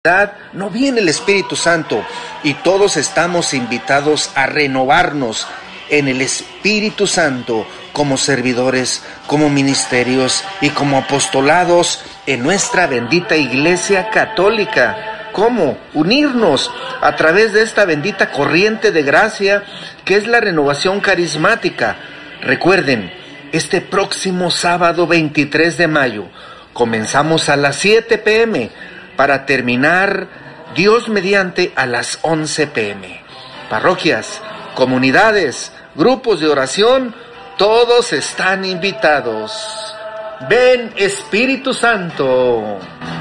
no viene el Espíritu Santo y todos estamos invitados a renovarnos en el Espíritu Santo como servidores, como ministerios y como apostolados en nuestra bendita Iglesia Católica. ¿Cómo? Unirnos a través de esta bendita corriente de gracia que es la renovación carismática. Recuerden, este próximo sábado 23 de mayo comenzamos a las 7 p.m. para terminar, Dios mediante, a las 11 p.m. Parroquias, comunidades, grupos de oración, todos están invitados. Ven, Espíritu Santo.